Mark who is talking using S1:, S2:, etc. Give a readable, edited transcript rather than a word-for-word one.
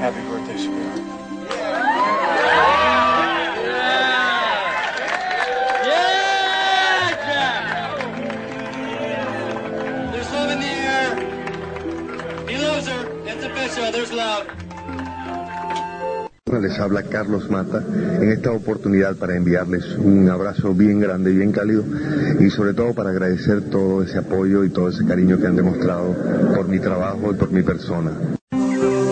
S1: Happy birthday, sweetheart.
S2: There's love in the air. He loves her. It's official. There's love.
S3: Les habla Carlos Mata en esta oportunidad para enviarles un abrazo bien grande, bien cálido y sobre todo para agradecer todo ese apoyo y todo ese cariño que han demostrado por mi trabajo y por mi persona.